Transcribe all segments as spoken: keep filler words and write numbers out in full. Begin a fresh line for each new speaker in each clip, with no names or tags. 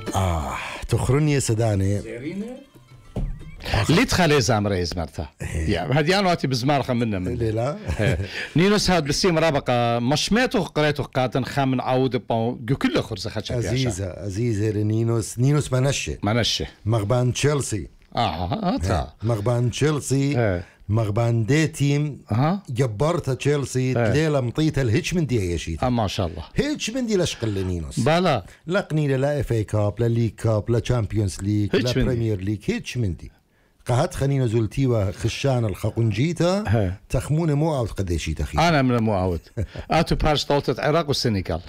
آه تخرني سداني
اللي تخلي زامري زمرتها يعني هديان وقتي بزمار خمنا من
لا
نينوس هاد بسيم رابقة مشميته قريته قاتن خامن عود بون جو كل خرزة خدش
عزيزة عزيزة نينوس نينوس منشة
منشة
مغبان تشيلسي
اه تا
مغبان تشيلسي مغبان دي تيم جبرتها تشيلسي ليلة مطيتها الهيتش من دي اي شيء
اه ما شاء الله
هيتش من دي لشقل نينوس
بالا
لا قنيلة لا اف اي كاب لا ليج كاب لا تشامبيونز ليج لا بريمير ليج هيتش من دي قهت خنينة زلتيوة خشان الخقنجيتا تخمونة مو عاود قديشي تخي
أنا من مو عاود آتو بارش طولة العراق والسنغال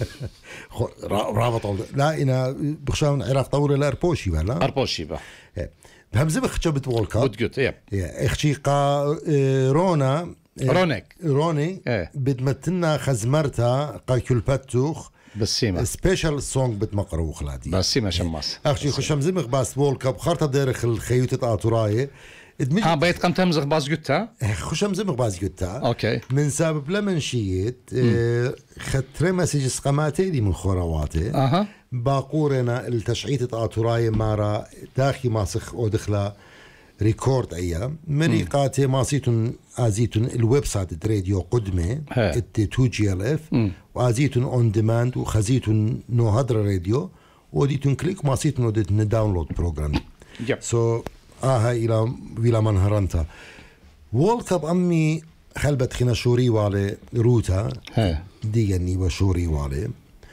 رابط لا إنا بخشان العراق طولة لأربوشي بلا
أربوشي با
بهمزة بخشبت وولكا
بتقول يب
اختي قا رونا
رونيك
روني بدمتنا خزمرتها قا كلبتوخ
بسيمة
سبيشال سونغ بتمقرو خلادي
بسيمة شماس
أخشي خشم زمخ باس وول كاب خارطة ديرخ الخيوتة آتوراي
ها بيت قم تمزخ باس جوتا
خشم زمخ باس جوتا
أوكي
من سبب لمن شيت خطر مسج سقماتي دي من خورواتي
أها
باقورنا التشعيتة آتوراي مارا داخي ماسخ أو دخلا ريكورد أيام مريقاتي ماسيتون آزيتون الويب سايت راديو قدمة التي تو جي ال اف وآزيتون اون ديماند وخزيتون نو هدر راديو وديتون كليك ماسيتون وديتون داونلود بروجرام سو آها إلى ويلا منهرنتا وول كاب أمي خلبت خينا شوري والي روتا ديجني وشوري والي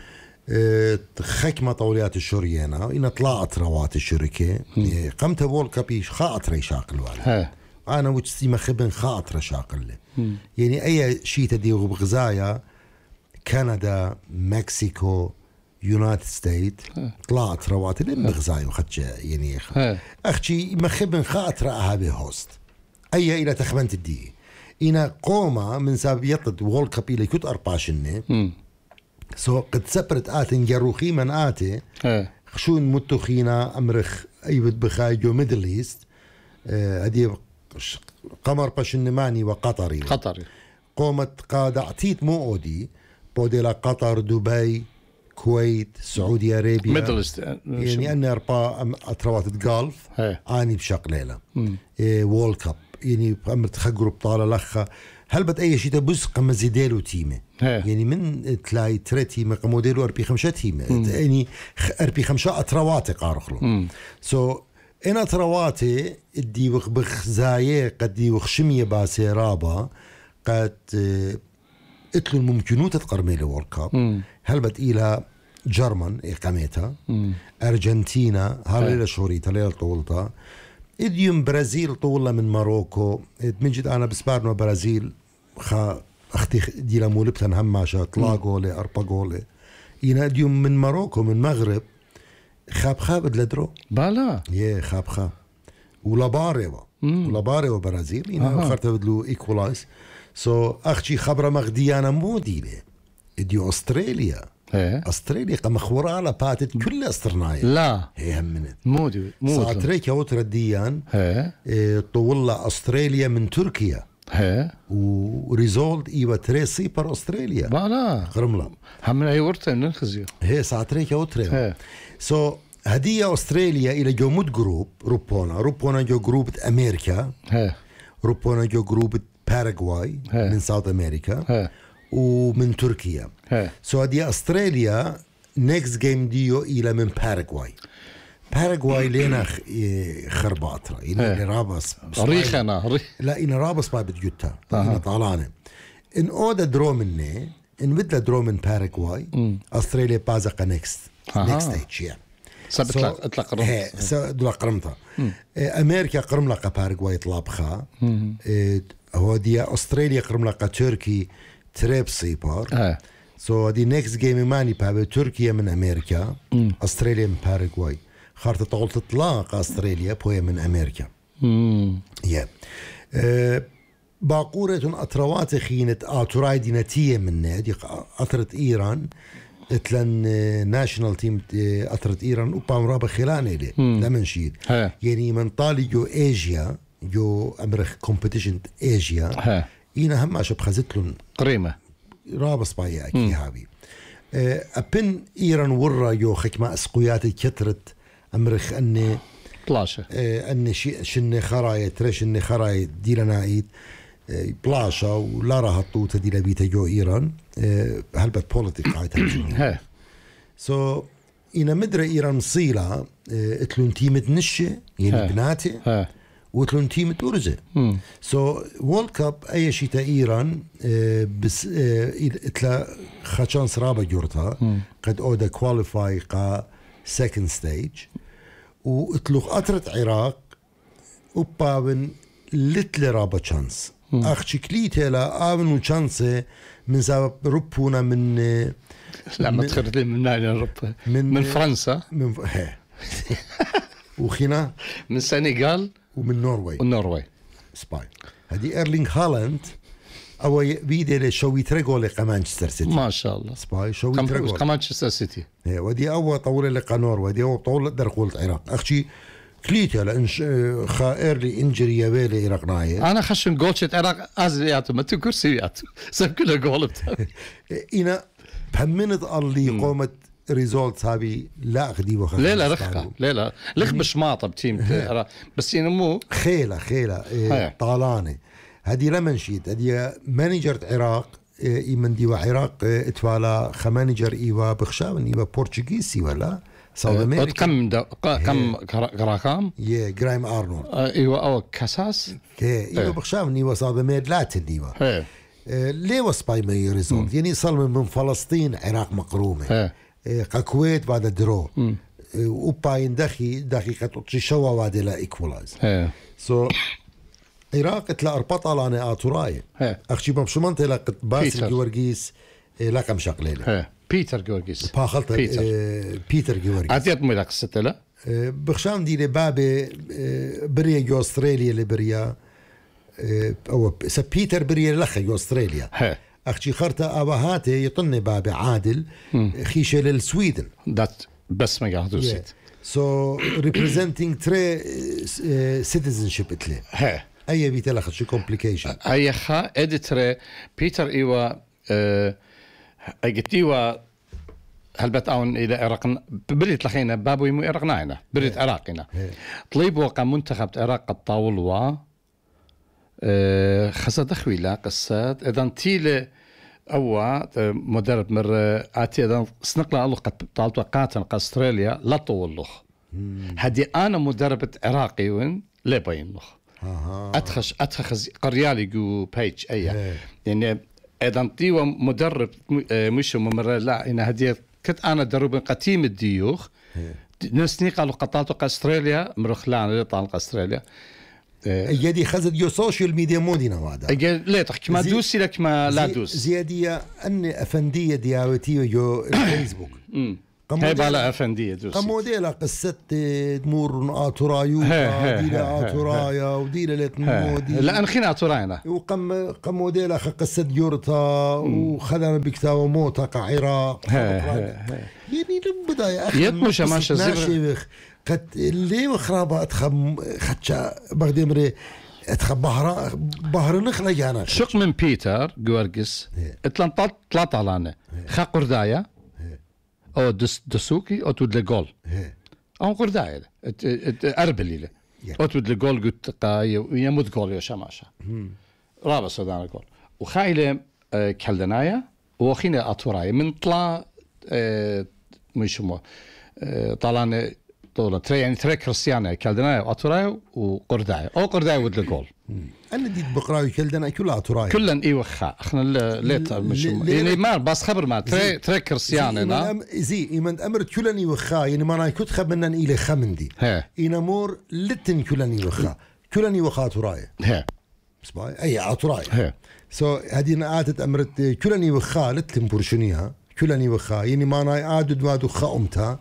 خكمة طوليات الشريانة إن طلعت روات الشركة قمت وول كابي خاطر يشاقل والي أنا وجسي مخبن خاطر شاقل يعني أي شيء تديه بغزايا كندا مكسيكو يونايتد ستيت طلعت روات اللي بغزايا وخدشة يعني أختي مخبن خاطر أهابي هوست أي إلى تخمنت الدي إنا قوما من سبب يطلد وول كابي لكت أرباشنة سو قد سبرت آتن جروخي من آتي خشون متخينا أمرخ أيبت بخايجو ميدل إيست هدي قمر باشنماني وقطري
قطري
قومت قادة عتيت مؤودي بوديلا قطر دبي كويت سعودية أرابيا
ميدل إيست
يعني أني أربعة أتروات الجولف آني بشق ليلة وول كاب يعني أمرت خقروا بطالة لخة هل بد أي شيء تبص قم زيدلو تيمة يعني من تلاقي ترى تيمة قموديلو أربي خمسة تيمة يعني أربي خمسة أتروات قارخلو سو أنا أترواتي دي وخ بخزاية قد دي وخشمية باسي رابا قد اتلو الممكنوت تقرمي لورد كاب هل بد إلى جرمن إقامتها أرجنتينا هالليلة شوريتا ليلة طولتها إديوم برازيل طولة من ماروكو مجد أنا بسبارنا برازيل خا أختي ديلا مولبتن هماشا طلا جولي أربع جولي إنا إديوم من ماروكو من مغرب خاب خاب لدرو
بالا
يه خاب خاب ولا باريوا ولا باريوا برازيل إنا خرت بدلو إيكولايز سو أختي خبرة مغديانا موديلة إديو أستراليا أستراليا قمخورة على باتت كل أسترناية
لا
هي همنت
مودي مودي
ساعتريك أوتر ديان إيه طولة أستراليا من تركيا
ها
وريزولد إيوة تري سيبر أستراليا
بالا
قرملا
همنا هي ورتين نخزيو
هي ساعتريك أوتر سو هدية أستراليا إلى جومود جروب روبونا روبونا جو جروب أمريكا
ها
روبونا جو جروب باراغواي من ساوث أمريكا
ها
ومن تركيا سو هدي أستراليا نيكست جيم ديو إلى من باراغواي باراغواي لينا خرباطرة إلى رابس
ريخنا
لا إلى رابس ما بتجوتها إلى طالانة إن أودا درو مني إن بدلا درو من باراغواي أستراليا بازقة نيكست نيكست ستيج يعني
سبت اطلق قرمت
هي سدلا قرمتها أمريكا قرملقة باراغواي طلابخا هو دي أستراليا قرملقة تركي تريب سيبار سو دي نيكست جيم ماني بابا تركيا من أمريكا أستراليا من باراغواي خارطة طول تطلاق أستراليا بوية من أمريكا يا باقورة أطروات خينة آتوراي ديناتية من نادي أطرت إيران اتلن ناشنال تيم أطرت إيران وبام رابا خلاني لي لمن شيد يعني من طالي جو إيجيا جو أمريك كومبيتيشن إيجيا إينا هم عشان بخزتلن
قريمة
رابس بايا أكي هابي أبن إيران ورا يو خكما أسقويات كترت أمرخ أني
بلاشة
أني شن خراية ترى شن خراية ديرنا عيد بلاشة ولا راح طوت دي لبيت جو إيران هلبت بوليتيك عايتها سو إنا مدري إيران صيلة اتلون تيمة نشة يعني بناتي وتلون تيمة أرزة سو وورلد كاب أي شيء تا إيران بس اتلا خشان سرابة جورتها قد أودا كواليفاي قا سكند ستيج واتلو قطرة عراق وبابن لتل رابا شانس أخشي كليتها لا آمن وشانسة من سبب ربونا من
لا ما تخرج لي من نايل من, من فرنسا
من وخينا
من السنغال
ومن نوروي
والنرويج
سباي هذه إيرلينغ هالاند أو بيدي لشوي ترجول لمانشستر سيتي
ما شاء الله
سباي شوي ترجول
لمانشستر سيتي
هي ودي أول طول لقى نوروي ودي أول طول درقول العراق أخشي كليتها لأنش خا إيرلي إنجري يبالي عراق ناية
أنا خشن جولشة عراق أزياتو ما تكرسياتو سب كله جولبتها
إنا بهمنت اللي قومت ريزولت هابي لا أخدي وخ
لا لا رخة لا لا لخ بشماطة بتيم بس يعني مو
خيلة خيلة إيه طالانة هذه لمن شيت هذه مانجر عراق إيمن ديوا عراق اتوالا خمانجر إيوا بخشاون إيوا بورتوغيسي ولا ساوث أمريكا
كم دا كم كراكام
يه جرايم أرنولد
إيوا أو كاساس
إيوا بخشاون إيوا ساوث أمريكا لاتن إيوا ليه وصباي ما يريزولت يعني صار من فلسطين عراق مقرومة كويت بعد درو وباين دخي دقيقة تشوا وعد لا إيكولايز سو عراق تلا أربطة لنا آتوراي أخشي بمشمنت لا قط باسل جورجيس لا كم شقليله
بيتر جورجيس
باخلت بيتر جورجيس
عطيت مي لك ستة
بخشام دي لبابة بريا جو أستراليا اللي بريا أو سبيتر بريا لخ جو أستراليا أختي خرطة أباهاتي يطني بابي عادل خيشة للسويدن
دات بس ما قاعد دوسيت
so representing three uh, citizenship اتلي
ها
أي بيتلخ شو complication
أي خا إدتري بيتر إيوا أجتيوا هلبت أون إلى عراق بريت لخينا بابو يمو عراقنا بريت عراقنا طليب وقع منتخب عراق الطاول و خاصة خويلة قصات إذا تيل أو مدرب مرة آتي إذا سنقل الله قد طالت وقاتن أستراليا لا طول هدي أنا مدرب عراقي وين لا بين لخ أتخش أتخز قريالي جو بيج أيه يعني إذا تيو مدرب مش مرة لا إن هدي كنت أنا درب قتيم الديوخ نسني قالوا قطعت أستراليا مرخلان اللي طالق أستراليا
يدي خزد يو سوشيال ميديا مودينا وادا
أجل لا تحكي ما دوسي لك ما لا دوس
زيادية أن أفندية دياوتي يو الفيسبوك
هاي بالا أفندية دوسي
قموديلا قصة دمور آتورايو ديلا آتورايا وديلا لتمودي
لا أنخين آتوراينا
وقم قموديلا قصة يورتا وخدم بكتاو موتا كعراق يعني لبدا يا أخي
يتمش ماشا زبر
قد اللي وخرابة أتخم خدشا بغدي مري أتخم بحر بحر نخلق أنا
شق من بيتر جورجيس اتلانطات طلعت على خا قردايا أو دس دسوكي أو تود لجول أو قردايا أربلي له أو تود لجول قلت قاي ويموت جول يا شماشة رابع صدقنا جول وخايله كلدنايا وخينا أطوراي من طلع مش مو طلعنا طولة ترى يعني ترى كريستيانو كالدنايا وأتوراي وقرداي أو قرداي ود الجول
أنا ديت بقراي كالدنايا كلها أتوراي
كلن إيه وخا إحنا ليت مش يعني ما بس خبر ما ترى ترى كريستيانو نا
زي إيمان أمر كلن إيه وخا يعني ما أنا كنت خبرنا إلى خمندي إنا مور لتن كلن إيه وخا كلن إيه وخا أتوراي
ها
سباي أي أتوراي سو هذه نقاط أمرت كلن إيه وخا لتن برشنيها كلن إيه وخا يعني ما أنا عادد ما دو خامتها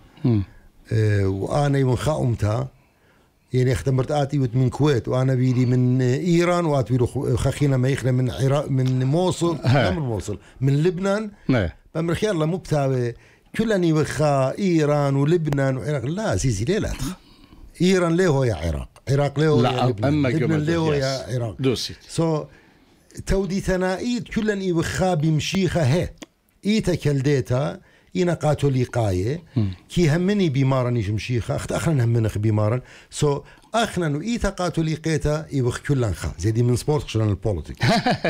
وأنا من خامتها يعني اختمرت آتي من الكويت وأنا بيدي من إيران وآتي خخينا ما يخنا من عراق من موصل من موصل من لبنان بأمر خير الله مبتاوي كلني وخا إيران ولبنان وعراق لا سيسي ليه لا إيران ليه هو يا عراق عراق ليه هو يا لبنان لبنان ليه هو يا عراق
دوسي
سو تودي ثنائيد كلني وخا بمشيخة هي إيتا كالديتا إنا كاثوليقاية كي همني بيمارن يجمشيخة أخت أخنا همنخ بيمارن سو أخنا نو إيتا كاثوليقيتا يبخ كلن خا زي دي من سبورت خشلان البوليتيك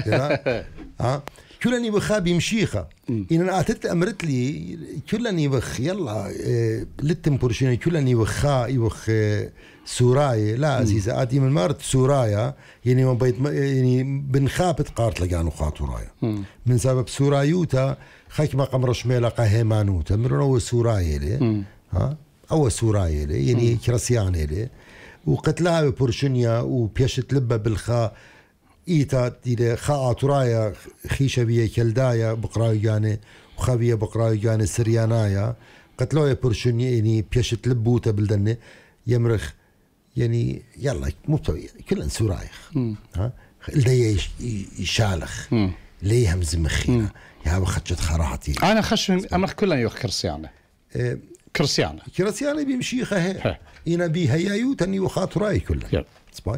ها كلن يبخا بيمشيخة إن أتت أمرت لي كلن يبخ يلا اه لتم برشين كلن يبخا يبخ اه سورايا لا عزيزة آتي من مارت سورايا يعني ما بيت يعني بنخابت قارت لقانو خاطرايا من سبب سورايوتا خاك ما قمر شميلة قهيمانوتا مرون أو سورايا لي ها أو سورايا لي يعني كرسيان لي وقتلها ببرشنيا وبيشت لبة بالخا إيتا دي خا ترايا خيشة بيه كلدايا بقرايجاني وخابية بقرايجاني سريانايا قتلوها ببرشنيا يعني بيشت لبوتا بلدني يمرخ يعني يلا مو كلن سورايخ ها لدي يشالخ ليه همز مخينا يا بخشت خراحتي
انا خش امرخ كلن يوخ كرسيانه اه كرسيانه
كرسيانه بيمشيخه هي انا بي هيايو تاني وخاطراي كلها سباي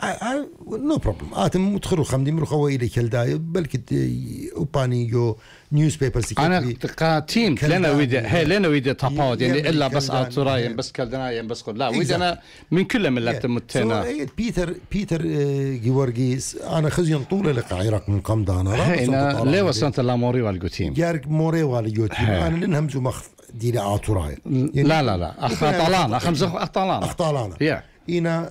نو بروبلم اتم مدخلوا خمدي مرخوا الى كلداي بلكي اوباني جو نيوز بيبرز
انا تقا تيم لنا ويدا هي لنا ويدا تاباود يعني الا بس اتراي بس كلدناي بس قول لا ويدا انا من كل ملات متنا
بيتر بيتر جيورغيس انا خزين طول لك عراق من قمدانا
انا ليه وصلت لاموري والجوتيم
جارك موري والجوتيم انا ننهمزو مخ دي اتراي
لا لا لا اخ طالان خمس اخ طالان
اخ طالان إنا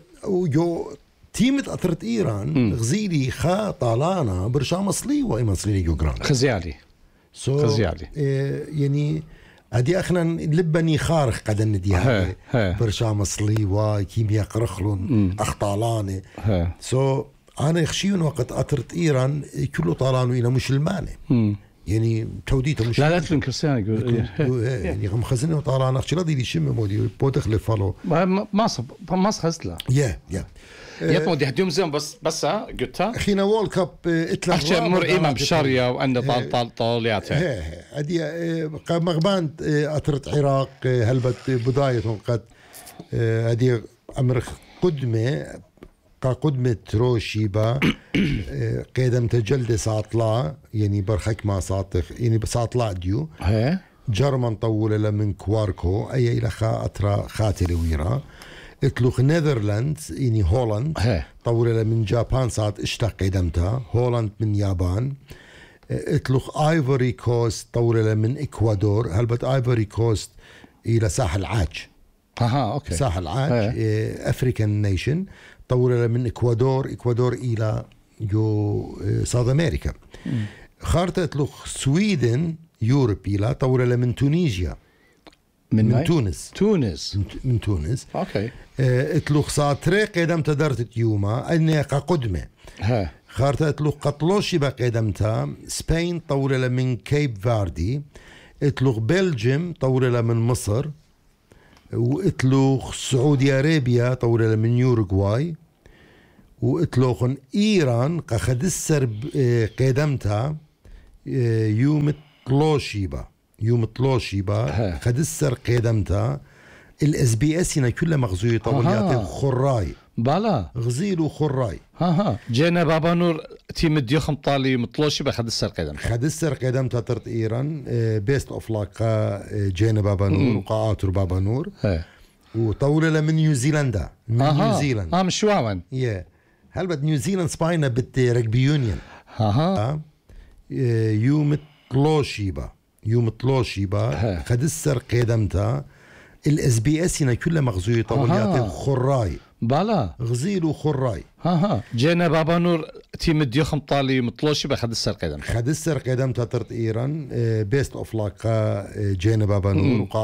وجو تيمت أثرت إيران غزيلي خا طالانا برشام أصلي وإما أصلي جوجران
خزيالي
so
خزيالي
إيه يعني هدي أخنا لبني خارخ قد نديها برشام أصلي وكيمياء قرخلون أخطالاني سو so أنا يخشيون وقت أثرت إيران كله طالانو إلى مش الماني يعني توديته مش
لا لا تلين كريستيان يقول
يعني هم خزنه وطالعنا اختي لا دي شم مودي بودخل فالو
ما ما صب ما خزله
يا يا
يا مودي هديهم زين بس بس قلتها
اخينا وول كاب اتلا
احكي مر امام بشاريا وعند طال طال طالياته
هدي مغبان اثرت عراق هلبت بدايتهم قد هدي امر قدمه كقدمة روشيبا قيدم تجلد ساطلا يعني برخك ما ساطخ يعني بساطلا ديو جرمن طول من كواركو أي إلى خا أترا خاتل ويرا اتلوخ نيذرلاندز يعني هولند طول من جابان ساعت اشتاق قيدمتها هولند من يابان اتلوخ ايفوري كوست طول من اكوادور هلبت ايفوري كوست إلى ساحل عاج
اها اوكي
ساحل عاج افريكان نيشن طول من إكوادور إكوادور إلى جو ساوث أمريكا خارطة لخ سويدن يوروب إلى طول من تونيزيا
من,
من تونس
تونس
من تونس
أوكي
اتلوخ ساطري قدم تدرت يوما أني قدمة خارطة اتلوخ قطلوشي بقدمتها سبين طول من كيب فاردي اتلوخ بلجيم طول من مصر واتلوخ سعودي أرابيا طول من يوروغواي واتلوخ إيران قخدسر قدمتها يوم طلوشيبا يوم طلوشيبا خدسر قدمتها الاس بي اس هنا كلها مغزوية طوليات خراي
بالا
غزيل وخراي
ها ها جينا بابا نور تيم ديوخم طالي مطلوشي بخدسر قدم
خدسر قدم تطرت ايران بيست اوف لاقا جينا بابا نور وقاعاتر بابا نور وطولة من نيوزيلندا من
آه
نيوزيلند
اه مش واون
يا هل بد نيوزيلند سباينا بت رجبي يونيون
ها
يوم طلوشيبا يوم طلوشيبا خدسر قدمتها الاس بي اس هنا كلها مغزوية طوليات خراي
بالا
غزيل وخراي
ها ها جينا بابا نور تيم ديوخم طالي مطلوشي بخدسر قدم
خدسر قدم تطرت ايران بيست اوف لاقا جينا بابا نور